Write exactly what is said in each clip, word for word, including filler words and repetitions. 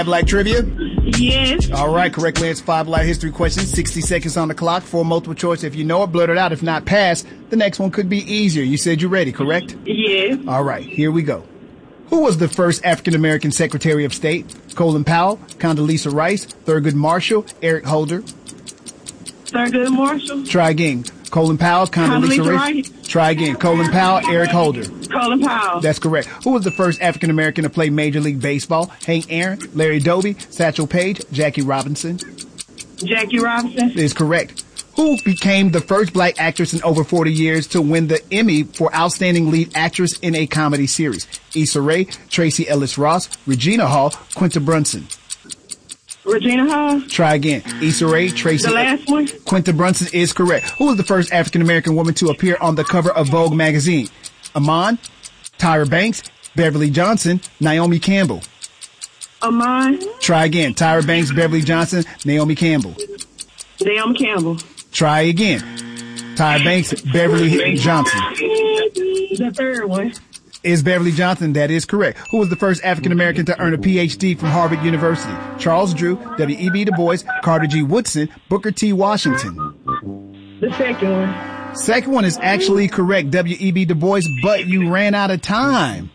Black trivia? Yes. All right, correctly answer five Black history questions. sixty seconds on the clock for multiple choice. If you know it, blurt it out. If not, pass. The next one could be easier. You said you're ready, correct? Yes. All right, here we go. Who was the first African-American Secretary of State? Colin Powell, Condoleezza Rice, Thurgood Marshall, Eric Holder. Thurgood Marshall. Try again. Colin Powell, Condoleezza Condoleezza Rice. Rice. Try again. Colin Powell, Eric Holder. Colin Powell. That's correct. Who was the first African-American to play Major League Baseball? Hank Aaron, Larry Doby, Satchel Paige, Jackie Robinson. Jackie Robinson. Is correct. Who became the first black actress in over forty years to win the Emmy for Outstanding Lead Actress in a Comedy Series? Issa Rae, Tracy Ellis Ross, Regina Hall, Quinta Brunson. Regina Hall. Try again. Issa Rae, Tracy. The last one. Quinta Brunson is correct. Who was the first African-American woman to appear on the cover of Vogue magazine? Amon, Tyra Banks, Beverly Johnson, Naomi Campbell. Amon. Try again. Tyra Banks, Beverly Johnson, Naomi Campbell. Naomi Campbell. Try again. Tyra Banks, Beverly Johnson. The third one. Is Beverly Johnson. That is correct. Who was the first African-American to earn a P H D from Harvard University? Charles Drew, W E B Du Bois, Carter G. Woodson, Booker T. Washington. The second one. Second one is actually correct, W E B Du Bois, but you ran out of time.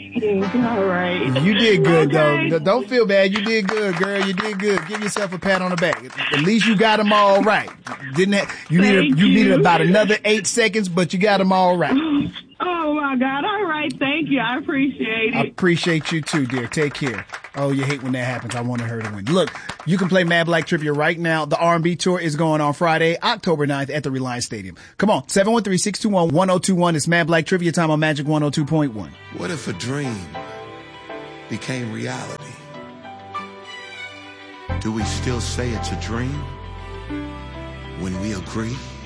All right. You did good, Okay. though. Don't feel bad. You did good, girl. You did good. Give yourself a pat on the back. At least you got them all right. Didn't that? You needed, Thank you needed you. about another eight seconds, but you got them all right. Oh, my God. All right. Thank you. I appreciate I it. appreciate you too, dear. Take care. Oh, you hate when that happens. I wanted her to win. Look, you can play Mad Black Trivia right now. The R and B tour is going on Friday, October ninth at the Reliance Stadium. Come on, seven one three, six two one, one oh two one. It's Mad Black Trivia time on Magic one oh two point one. What if a dream became reality? Do we still say it's a dream when we agree?